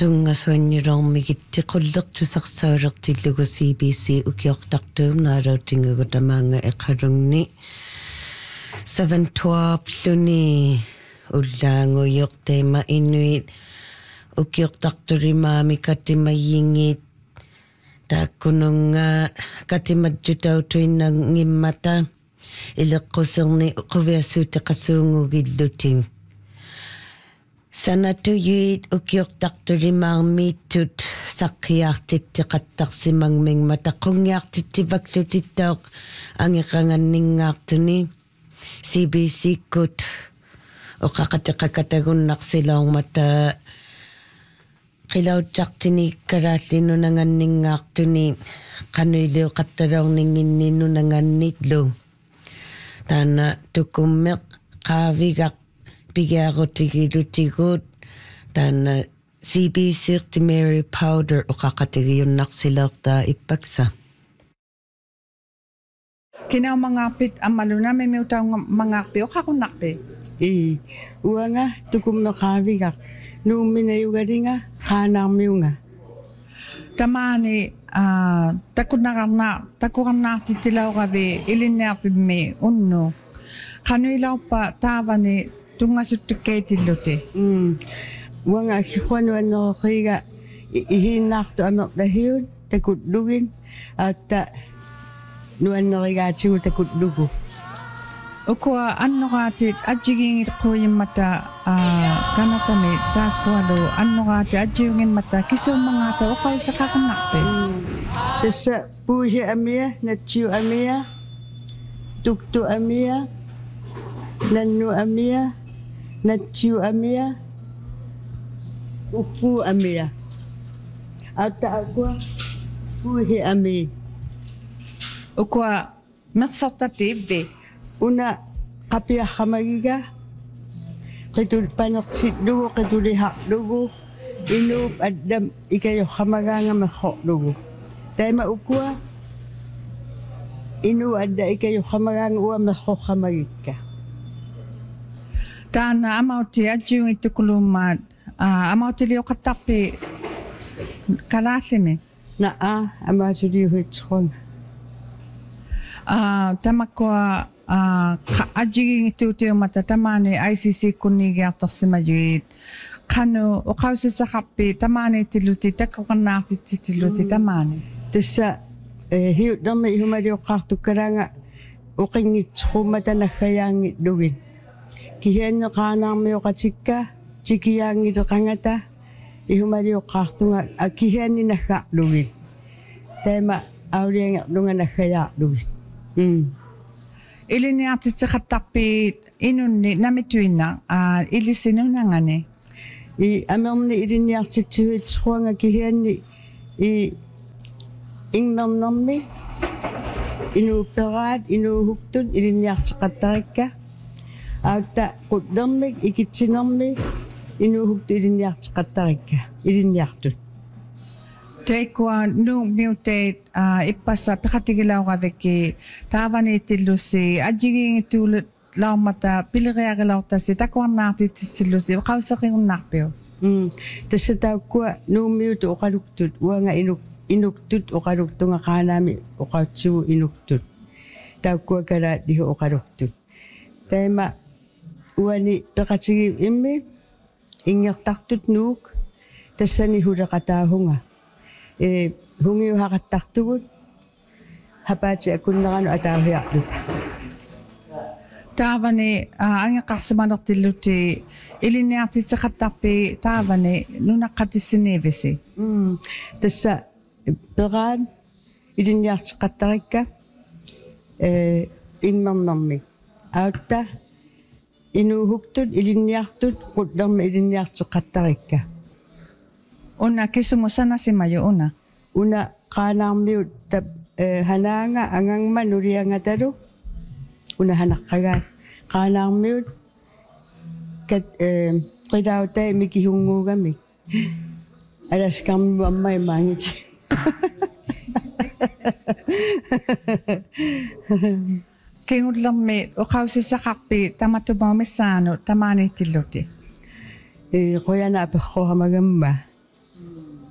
Tungaswanjurormigittiqullertusarsaarertillugu CBC ukiortartuum naalautiнгагутамаанга эқалунни 712-луни уллаангуйортейма инуит ukiortartulimaami katimajjingiit taakkununga katimatjutautuinnangimmata ileqquserni quviassuutiqassuungugilluting sanatuyuit ukiortartulimaarmiittut saqqiaartittiqattarsimangmingma taqungiartittivaklutittaoq angeqanganningaartuni CBC-kut oqaqatiqakatagunnarsilaormata qilautsartini kalaallinu-nanganningaartuni qanuiliuqattalaorninginninnu-nangannitlu taana tukummeq qaavigaq pigiarutigilutigut taana CBC-irti Mary Powder oqaqatigiunnarsileertaa ippaksa Kinaumangapit amaluna memiutaunga mangapi oqaqunarpi uanga tukummeqaavigaq nuumminayugaringa qaanarmiunga Tamani takunarnaartittilaugavi ilinniarpimmi unnu qanuilauppa taavani tungasuttukkaitilluti uanga akkiquanuannereqiiga ihiinnaartu amertahiut takutlugin aatta nuannerigaatigu takutlugu Ukua annoqaatit ajjigiingitquuyimmata kanatami taakkualu annoqaati ajjiungimmata kisuummangaata uqausaqaqunarpi tassa puuhi amia natsiu amia tuktu amia nannu amia natsiu amia ukku amia atta aqua puuhi ami Ukua meqsortatibbi una qapiarramagiga qitul panertitlugu qitulihaqlugu inuup addam ikayorramagaanga merrorlugu taima ukua inu adda ikayorramagaanga ua merrorramagikka taana amauti ajjiungittukuluummaat amautiliuqattarpi kalaallimi naa amaasuliuhitsorunga tamakua ajjigiingittuutiumata tamani ICC kunnigiartorsimajuit qanu uqausissaqarpi tamani tilluti takkuqannaartittilluti tamani tassa hiutnermi ihumaliuqqaartukkalaanga uqinngitsuqumata naggayaangitlugin kihianneqaanaarmiuqatikka tikiyaangileqangata ihumaliuqqaartunga akihianni naggaarlugin taima auliangerlunga naggayaarlugit Iliniartitseqattarpi inunni namituinna ilisinunangani I amerni iliniartitsuitsuanga kihianni I ingmernermi inuupperaat inuuhuktun iliniarteqattarikka autta qutlermik ikitsinermi inuuhuktu iliniarteqattarikka iliniartut Teikua nu miuteet ippassa piqatigilauqaviki taavaniittillussi ajjigiingittuulut laumata pileriagilautasi takuarnaartitsillusi qauseqigunnarpiu tassa taakkua nuummiutu uqaluktut uanga inuktut uqaluktunga qaanaami uqautsigu inuktut taakkua kalaatlihu uqaluktut taima uani peqatigi immi ingertartut nuuk tassani huleqataahunga hungiuhaqattartugut hapaati akunneranu ataahiarlut taavani angeqarsimalertilluti iliniartitseqattarpi taavani nunaqqatissiniivisi tassa peraan iliniarteqattarikka immernermik autta inuuhuktut iliniartut qutlermi iliniarteqattarikka Una kisumusanasimaju una qaanaarmiut hanaanga angangma nuriangatalu una hanaqqagaat qaanaarmiut kat qidautai mikihunguugamik alaskammu ammai maangit Kingullermi uqausissaqarpi tamatumaamissaanu tamaaniittilluti qoyana aperqohamagamma